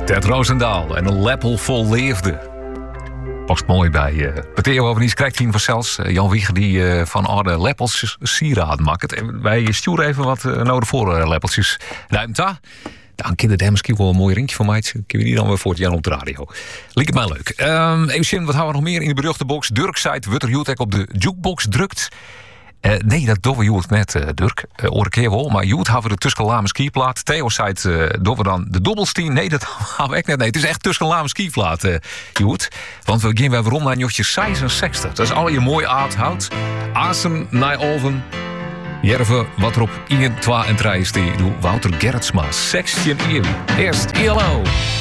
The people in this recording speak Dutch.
Ted Roosendaal en een lepel vol leefde. Past mooi bij Theo Ovenies krijgt hij van zelfs. Jan Wieger die van oude leppels sieraden maakt. En wij sturen even wat nodig voor leppeltjes. Duimta. Dan kan het misschien wel een mooi ringje van mij. Kun je die dan weer voor het Jan op de radio. Liek het mij leuk. Even zien, wat hebben we nog meer in de beruchte box? Dirk zei Wutter Joet op de jukebox drukt. Nee, dat doen we Joet net, Dirk. Oor een keer wel. Maar Joet hebben we de Tuskenlame skiplaat. Theo zei doen we dan de dobbelstien. Nee, dat hebben we echt net. Nee, het is echt Tuskenlame skiplaat, Joet. Want we gaan weer rond naar Jotje 66. Dat is al je mooi aardhout. Asen naar Olven. Jerven wat er op 1, 2 en 3 is. Doe Wouter Gerritsma. 16 eeuw. Eerst ILO.